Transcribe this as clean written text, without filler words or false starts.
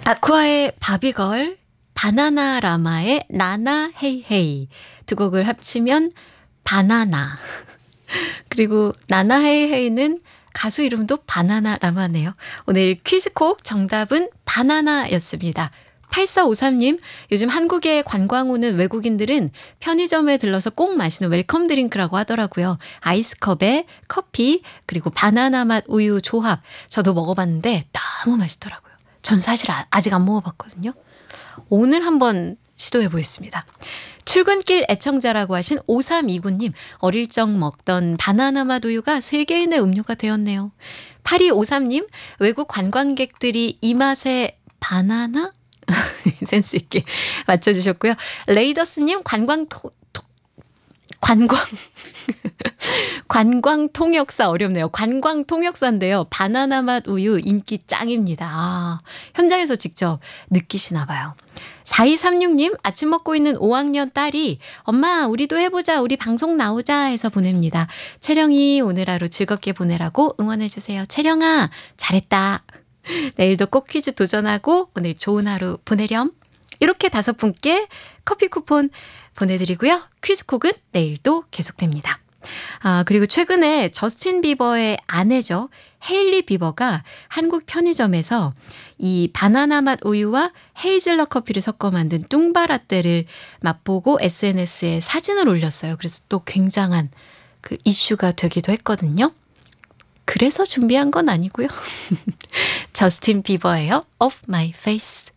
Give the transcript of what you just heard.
아쿠아의 바비걸, 바나나 라마의 나나 헤이헤이 두 곡을 합치면 바나나. 그리고 나나 헤이헤이는 가수 이름도 바나나 라마네요. 오늘 퀴즈콕 정답은 바나나였습니다. 8453님, 요즘 한국에 관광 오는 외국인들은 편의점에 들러서 꼭 마시는 웰컴 드링크라고 하더라고요. 아이스컵에 커피 그리고 바나나 맛 우유 조합. 저도 먹어봤는데 너무 맛있더라고요. 전 사실 아직 안 먹어봤거든요. 오늘 한번 시도해 보겠습니다. 출근길 애청자라고 하신 5329님, 어릴 적 먹던 바나나 맛 우유가 세계인의 음료가 되었네요. 8253님, 외국 관광객들이 이 맛에 바나나? 센스 있게 맞춰주셨고요. 레이더스님, 관광 통역사 어렵네요. 관광 통역사인데요. 바나나 맛 우유 인기 짱입니다. 현장에서 직접 느끼시나 봐요. 4236님, 아침 먹고 있는 5학년 딸이 엄마 우리도 해보자, 우리 방송 나오자 해서 보냅니다. 채령이 오늘 하루 즐겁게 보내라고 응원해주세요. 채령아 잘했다. 내일도 꼭 퀴즈 도전하고 오늘 좋은 하루 보내렴. 이렇게 5분께 커피 쿠폰 보내드리고요. 퀴즈콕은 내일도 계속됩니다. 그리고 최근에 저스틴 비버의 아내죠. 헤일리 비버가 한국 편의점에서 이 바나나 맛 우유와 헤이즐넛 커피를 섞어 만든 뚱바라떼를 맛보고 SNS에 사진을 올렸어요. 그래서 또 굉장한 그 이슈가 되기도 했거든요. 그래서 준비한 건 아니고요. 저스틴 비버예요. Off My Face.